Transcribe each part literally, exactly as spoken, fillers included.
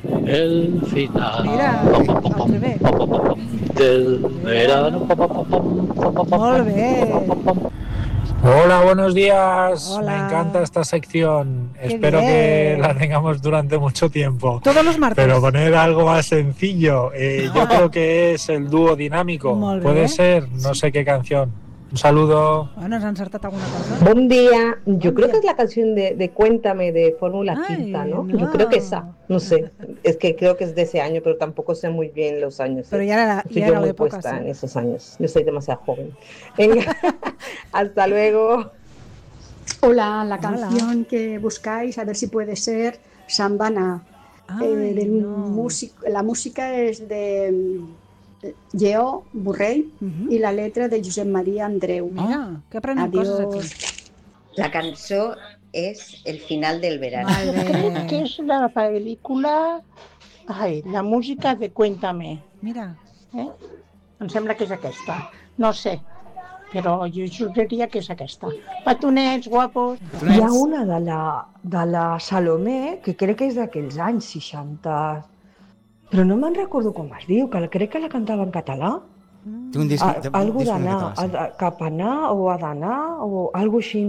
El final. Mira, Pam, pam, pam, al revés. pam, pam, pam, pam, del verano. Pam, pam, pam, pam, pam, pam, pam, Molt bé. pam, pam, pam. Hola, buenos días. Hola. Me encanta esta sección. Qué Espero bien. que la tengamos durante mucho tiempo. Todos los martes. Pero poner algo más sencillo. Eh, yo creo que es el dúo dinámico. Molt bé. Puede ser, no sé qué canción. Un saludo. Bueno, has encertat alguna cosa. Buen día. Yo Buen creo día. que es la canción de, de Cuéntame de Fórmula Ay, Quinta, ¿no? no. Yo creo que esa. No sé. Es que creo que es de ese año, pero tampoco sé muy bien los años. Pero ¿eh? ya era, Estoy ya yo era muy l'època, puesta sí. en esos años. Yo soy demasiado joven. Venga, hasta luego. Hola, la Hola. canción que buscáis, a ver si puede ser Sambana. Ay, Eh, del no. músico- la música es de mm, Lleó Burrell Mhm. y la letra de Josep María Andreu. Mira, que aprenem coses aquí. Adiós. La cançó és El final del verano. Molt Que bé. es la película... Ai, la música de Cuéntame. Mira, Eh? Em sembla que és aquesta. No sé, però jo juraria que és aquesta. Petonets, guapos... Hi ha una de la, de la Salomé que crec que és d'aquells anys seixanta, però no me'n recordo com es diu, que crec que la cantava en català. Té un disc, A, té un algo disc en d'anar, català, sí. a- cap a anar o ha d'anar o algo així,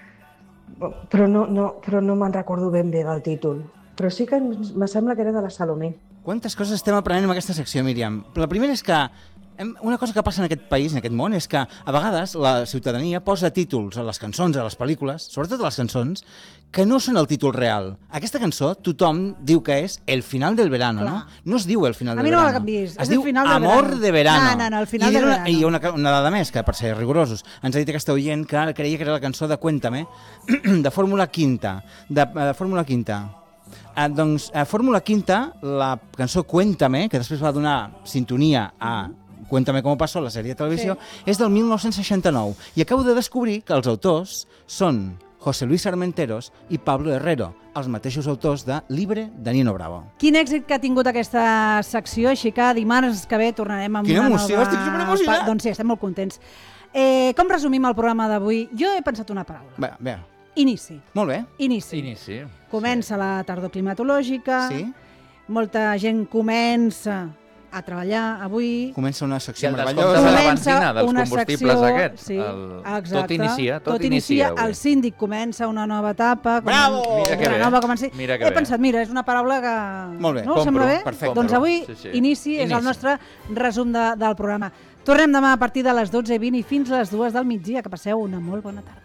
però no, no, però no me'n recordo ben bé del títol. Però sí que em me sembla que era de la Salomé. Quantes coses estem aprenent en aquesta secció, Míriam? La primera és que hem- una cosa que passa en aquest país, en aquest món, és que a vegades la ciutadania posa títols a les cançons, a les pel·lícules, sobretot a les cançons, que no són el títol real. Aquesta cançó tothom diu que és El final del verano, Clar. no? No es diu El final A del mi no me la verano. canviïs, Es és diu El final del Amor verano. de verano. No, no, no, El final I del una, verano. I una, una dada més, que per ser rigorosos, ens ha dit aquesta oient que creia que era la cançó de Cuéntame, de Fórmula Quinta. De, de Fórmula Quinta. Uh, doncs, a Fórmula Quinta, la cançó Cuéntame, que després va donar sintonia a Cuéntame cómo pasó, la sèrie de televisió, sí. és del mil nou-cents seixanta-nou. I acabo de descobrir que els autors són José Luis Armenteros i Pablo Herrero, els mateixos autors de Libre, de Nino Bravo. quin èxit que ha tingut aquesta secció, així que dimarts que ve tornarem amb Quina una emoció, nova... estic superemocionat. Pa- Doncs sí, estem molt contents. Eh, com resumim el programa d'avui? Jo he pensat una paraula. Bé, bé, Inici. molt bé. Inici. Inici. Comença la tardor climatològica, Sí? molta gent comença a treballar avui. Comença una I secció el descompte meravellosa. de la Comença benzina, dels una combustibles secció, aquests. sí, El... exacte. Tot inicia, tot, tot inicia. inicia. avui. El síndic comença una nova etapa. Bravo! Mira que una bé. nova comença... Mira que He bé. pensat, mira, és una paraula que... Molt bé, no? compro, Sembla bé? perfecte. Doncs avui, Sí, sí. inici és el Inici. nostre resum de, del programa. Tornem demà a partir de les dotze i vint i fins a les dues del migdia. Que passeu una molt bona tarda.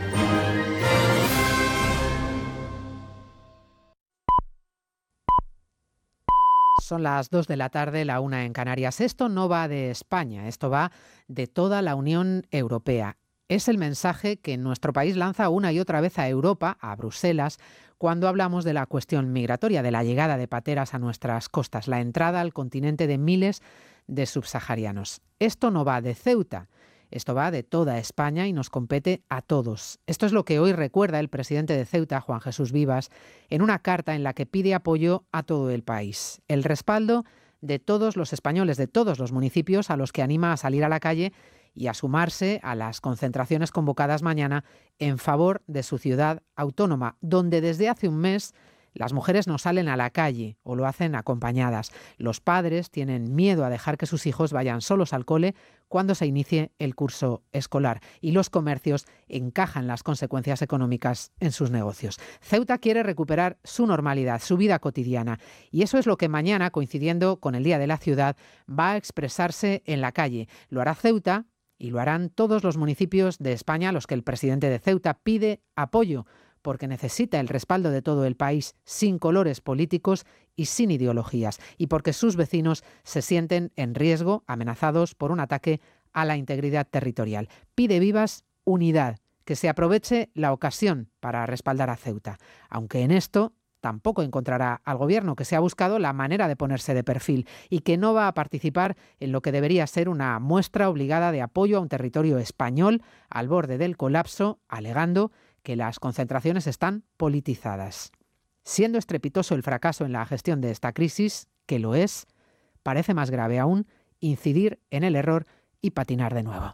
Son las dos de la tarde, la una en Canarias. Esto no va de España, esto va de toda la Unión Europea. Es el mensaje que nuestro país lanza una y otra vez a Europa, a Bruselas, cuando hablamos de la cuestión migratoria, de la llegada de pateras a nuestras costas, la entrada al continente de miles de subsaharianos. Esto no va de Ceuta. Esto va de toda España y nos compete a todos. Esto es lo que hoy recuerda el presidente de Ceuta, Juan Jesús Vivas, en una carta en la que pide apoyo a todo el país. El respaldo de todos los españoles, de todos los municipios, a los que anima a salir a la calle y a sumarse a las concentraciones convocadas mañana en favor de su ciudad autónoma, donde desde hace un mes las mujeres no salen a la calle o lo hacen acompañadas. Los padres tienen miedo a dejar que sus hijos vayan solos al cole cuando se inicie el curso escolar y los comercios encajan las consecuencias económicas en sus negocios. Ceuta quiere recuperar su normalidad, su vida cotidiana, y eso es lo que mañana, coincidiendo con el Día de la Ciudad, va a expresarse en la calle. Lo hará Ceuta y lo harán todos los municipios de España a los que el presidente de Ceuta pide apoyo, porque necesita el respaldo de todo el país, sin colores políticos y sin ideologías, y porque sus vecinos se sienten en riesgo, amenazados por un ataque a la integridad territorial. Pide Vivas unidad, que se aproveche la ocasión para respaldar a Ceuta, aunque en esto tampoco encontrará al gobierno, que se ha buscado la manera de ponerse de perfil y que no va a participar en lo que debería ser una muestra obligada de apoyo a un territorio español al borde del colapso, alegando que las concentraciones están politizadas. Siendo estrepitoso el fracaso en la gestión de esta crisis, que lo es, parece más grave aún incidir en el error y patinar de nuevo.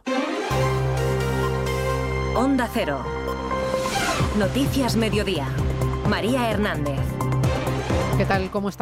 Onda Cero. Noticias Mediodía. María Hernández. ¿Qué tal? ¿Cómo está?